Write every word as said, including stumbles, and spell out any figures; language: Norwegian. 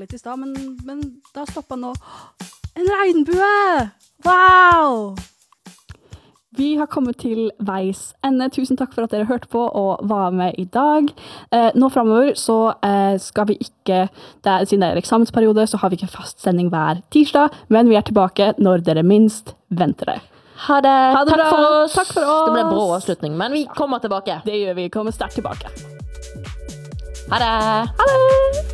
litt i sted, men, men da stoppet nå. En regnbue! Wow! Vi har kommet til veis ende. Tusen takk for at dere hørte på og var med i dag. Eh, nå fremover så eh, skal vi ikke, det er, siden det er eksamensperiode, så har vi ikke fast sending hver tirsdag, men vi er tilbake når dere minst venter det. Ha det. Ha det Takk bra. for oss. Takk for oss. Det ble en brå avslutning, men vi kommer tilbake. Det gjør vi. Vi kommer sterkt tilbake. Ha det. Ha det!